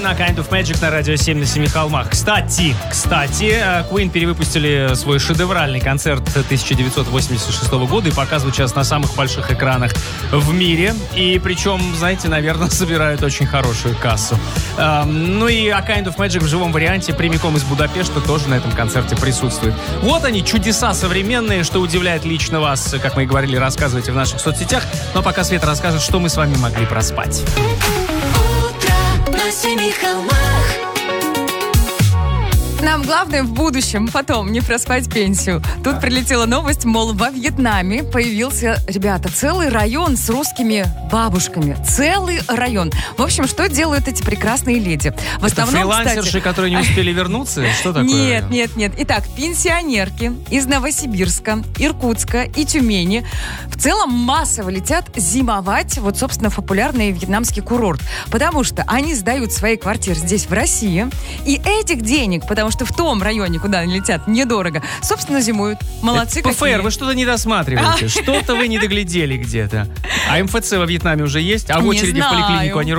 на Kind of Magic на радио 7 на Семи холмах. Кстати, Queen перевыпустили свой шедевральный концерт 1986 года и показывают сейчас на самых больших экранах в мире. И причем, знаете, наверное, собирают очень хорошую кассу. Ну и A Kind of Magic в живом варианте прямиком из Будапешта тоже на этом концерте присутствует. Вот они, чудеса современные, что удивляет лично вас, как мы и говорили, рассказывайте в наших соцсетях. Но пока Света расскажет, что мы с вами могли проспать. Утро на Семи холмах. Нам главное в будущем, потом, не проспать пенсию. Тут прилетела новость, мол, во Вьетнаме появился, ребята, целый район с русскими бабушками. Целый район. В общем, что делают эти прекрасные леди? В основном, фрилансерши, кстати, которые не успели вернуться? Что такое? Нет. Итак, пенсионерки из Новосибирска, Иркутска и Тюмени в целом массово летят зимовать, вот, собственно, в популярный вьетнамский курорт. Потому что они сдают свои квартиры здесь, в России, и этих денег, потому что в том районе, куда они летят, недорого, собственно, зимуют. Молодцы ПФР, какие. вы что-то не досматриваете. Что-то вы не доглядели где-то. А МФЦ во Вьетнаме уже есть? А в Не очереди в знаю. поликлинику они